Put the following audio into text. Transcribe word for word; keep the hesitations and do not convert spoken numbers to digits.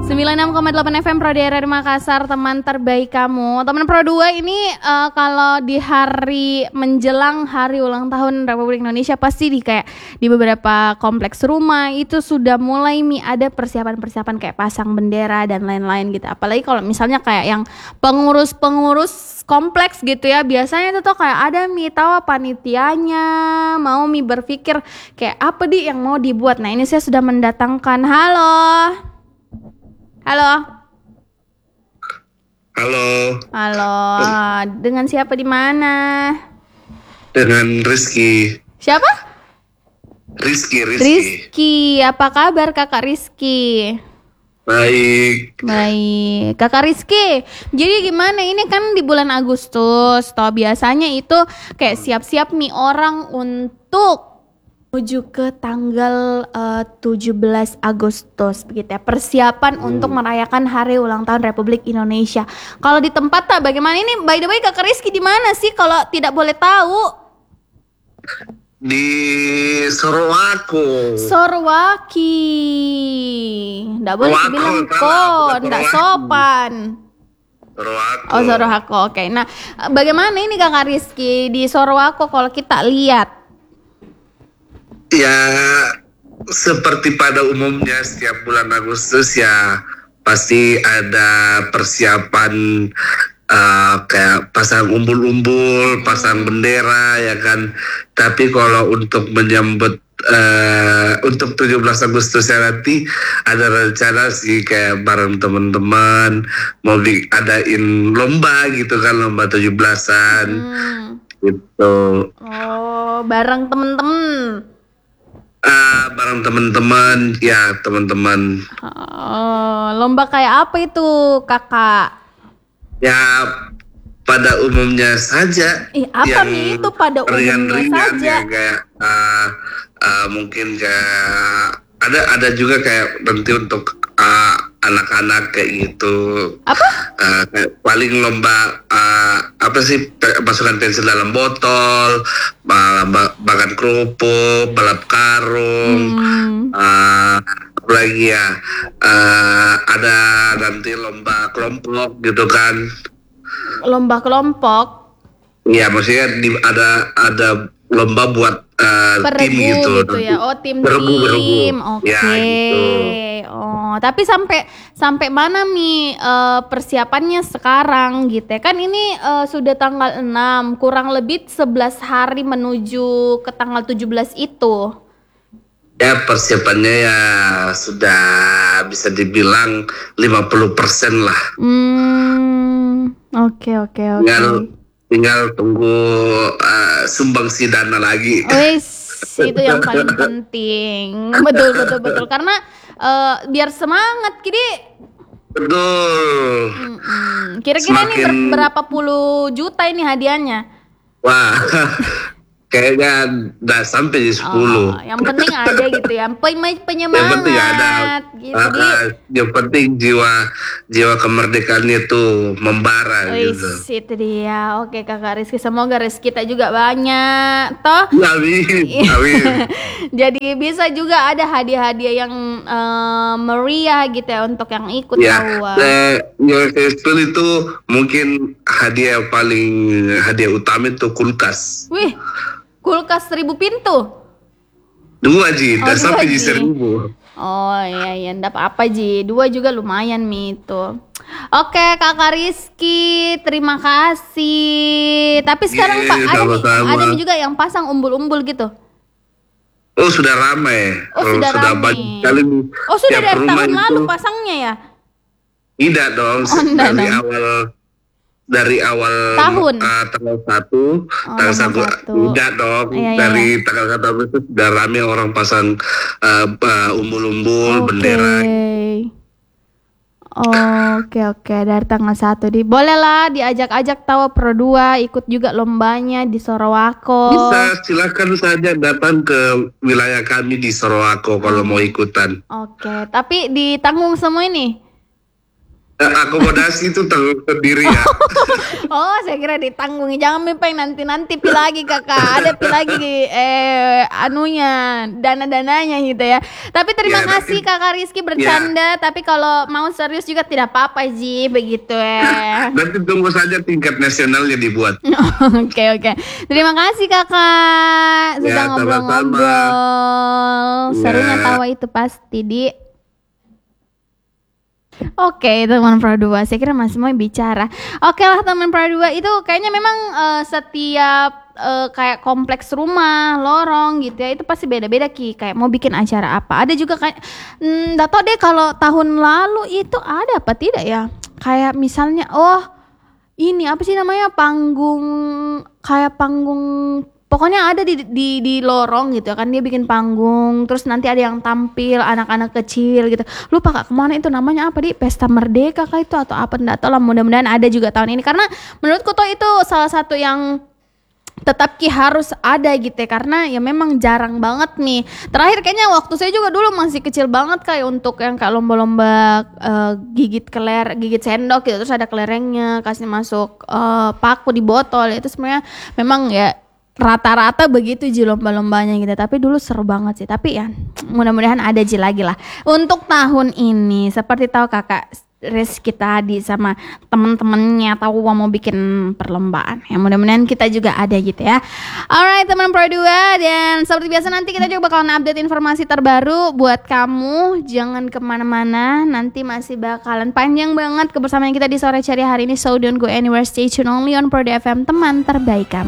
sembilan puluh enam koma delapan F M Pro Daerah Makassar, teman terbaik kamu. Teman Pro dua ini uh, kalau di hari menjelang hari ulang tahun Republik Indonesia pasti di kayak di beberapa kompleks rumah itu sudah mulai mi ada persiapan-persiapan kayak pasang bendera dan lain-lain gitu. Apalagi kalau misalnya kayak yang pengurus-pengurus kompleks gitu ya, biasanya itu tuh kayak ada mi tahu panitianya mau mi berpikir kayak apa di yang mau dibuat. Nah, ini saya sudah mendatangkan. Halo. Halo. Halo. Halo. Dengan siapa di mana? Dengan Rizky. Siapa? Rizky, Rizky. Rizky. Apa kabar Kakak Rizky? Baik. Baik. Kakak Rizky, jadi gimana ini kan di bulan Agustus, toh biasanya itu kayak siap-siap nih orang untuk menuju ke tanggal uh, tujuh belas Agustus begitu ya, persiapan hmm. untuk merayakan hari ulang tahun Republik Indonesia. Kalau di tempat tak bagaimana ini? By the way, Kakak Rizky di mana sih kalau tidak boleh tahu? Di Sorowako. Sorowaki. Nggak boleh Sorowako, bilang salah, kok, bukan nggak Sorowaki. sopan. Sorowako. Oh, Sorowako. Oke. Nah, bagaimana ini Kakak Rizky di Sorowako kalau kita lihat? Ya, seperti pada umumnya setiap bulan Agustus ya pasti ada persiapan uh, kayak pasang umbul-umbul, pasang bendera ya kan. Tapi kalau untuk menyambut uh, untuk tujuh belas Agustus ya nanti ada rencana sih kayak bareng teman-teman mau di- adain lomba gitu kan, lomba tujuh belasan Hmm. gitu. Oh, bareng temen-temen. Ah, bareng teman-teman, ya teman-teman. Oh, lomba kayak apa itu, Kakak? Ya pada umumnya saja. Ih, apa yang nih itu pada umumnya ringan-ringan saja? ya kayak ah, ah, mungkin kayak ada ada juga kayak nanti untuk ah, anak-anak kayak gitu. Apa? Ah, kayak paling lomba ah, apa sih pe- masukkan pensil dalam botol, balap makan kerupuk, balap karung. Hmm. Uh, apalagi ya uh, ada nanti lomba kelompok gitu kan. Lomba kelompok. Iya maksudnya di, ada ada lomba buat uh, tim Peregu gitu, gitu ya. Oh, tim-tim. Beregu, beregu. Oke. Ya, gitu. Oh, tapi sampai sampai mana Mi eh, persiapannya sekarang gitu ya. Kan ini eh, sudah tanggal enam, kurang lebih sebelas hari menuju ke tanggal tujuh belas itu. Ya persiapannya ya sudah bisa dibilang lima puluh persen lah. Hmm, oke oke oke. Tinggal tinggal tunggu uh, sumbangsi dana lagi. Wes, itu yang paling penting. Betul betul betul karena eh, biar semangat kiri. Betul. Mm-mm. Kira-kira ini Semakin- ber- berapa puluh juta ini hadiahnya? Wah, kayaknya udah sampai di sepuluh. Oh, yang penting ada gitu ya, Pen- penyemangat Yang penting ada. gitu. Ah, Di, ah, yang penting jiwa jiwa kemerdekaannya tuh membara Wis, gitu. itu dia. Oke Kakak Rizky, semoga rezeki kita juga banyak, toh. Amin, amin. Jadi bisa juga ada hadiah-hadiah yang eh, meriah gitu ya untuk yang ikut Ya, tawa. eh, yang saya pilih itu mungkin hadiah paling hadiah utama itu kulkas. Wih, kulkas seribu pintu. Dua ji, Oh, dan dua, sampai di Ji. seribu. Oh iya iya, ndak apa-apa Ji. Dua juga lumayan Mi itu. Oke Kakak Rizky, terima kasih. Tapi sekarang Iya, Pak ada nih, sama-sama. ada nih juga yang pasang umbul-umbul gitu. Oh sudah ramai. Oh, sudah ramai. banyak sekali. Oh sudah Tiap dari rumah tahun itu- lalu pasangnya ya? Tidak dong, Oh, enggak dari dong. awal dari awal Tahun? uh, tanggal satu, Oh, tanggal tanggal satu, satu. tidak dong, Iya, iya, dari tanggal satu Agustus sudah ramai orang pasang uh, uh, umbul-umbul, Oke. bendera. Oke oke dari tanggal satu di boleh lah diajak-ajak tawa Pro dua ikut juga lombanya di Sorowako. Bisa silakan saja datang ke wilayah kami di Sorowako kalau mau ikutan. Oke, tapi ditanggung semua ini. Eh, akomodasi itu tanggung sendiri ya. Oh, saya kira ditanggung. Jangan mimpi nanti-nanti pi lagi kakak. Ada pi lagi eh anunya, dana-dananya gitu ya. Tapi terima Ya, kasih nanti- kakak Rizky bercanda. Tapi kalau mau serius juga tidak apa-apa Ji, begitu ya. Nanti tunggu saja tingkat nasionalnya dibuat. Oke oke. Terima kasih kakak sudah Ya, ngobrol-ngobrol. sama-sama. Serunya Ya. tawa itu pasti di. Oke teman Pro dua, saya kira masih mau bicara. Oke lah teman Pro dua, itu kayaknya memang eh, setiap eh, kayak kompleks rumah, lorong gitu ya, itu pasti beda-beda Ki. Kayak mau bikin acara apa. Ada juga kayak, hmm, nggak tahu deh kalau tahun lalu itu ada apa tidak ya. Kayak misalnya, oh ini apa sih namanya, panggung, kayak panggung, pokoknya ada di di di lorong gitu kan, dia bikin panggung, terus nanti ada yang tampil anak-anak kecil gitu. Lupa kak kemana itu namanya apa, di Pesta Merdeka kah itu atau apa, enggak tahu lah. Mudah-mudahan ada juga tahun ini, karena menurutku tuh itu salah satu yang tetap Ki harus ada gitu ya, karena ya memang jarang banget nih. Terakhir kayaknya waktu saya juga dulu masih kecil banget kayak untuk yang kayak lomba-lomba eh, gigit keler, gigit sendok gitu, terus ada kelerengnya, kasih masuk eh, paku di botol. Itu sebenarnya memang ya rata-rata begitu Ji lomba-lombanya gitu. Tapi dulu seru banget sih. Tapi ya mudah-mudahan ada Ji lagi lah. Untuk tahun ini seperti tahu kakak Rizky tadi sama temen-temennya tahu mau bikin perlombaan ya, mudah-mudahan kita juga ada gitu ya. Alright teman Pro dua, dan seperti biasa nanti kita juga bakalan update informasi terbaru buat kamu. Jangan kemana-mana, nanti masih bakalan panjang banget kebersamaan kita di sore ceria hari ini. So don't go anywhere, stay tune only on Pro dua F M, teman terbaik kamu.